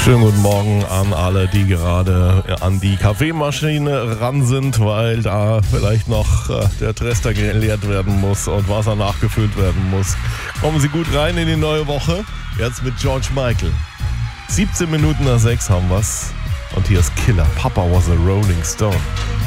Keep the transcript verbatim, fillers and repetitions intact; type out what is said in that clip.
Schönen guten Morgen an alle, die gerade an die Kaffeemaschine ran sind, weil da vielleicht noch äh, der Trester geleert werden muss und Wasser nachgefüllt werden muss. Kommen Sie gut rein in die neue Woche. Jetzt mit George Michael. siebzehn Minuten nach sechs haben wir's. Und hier ist Killer. Papa was a Rolling Stone.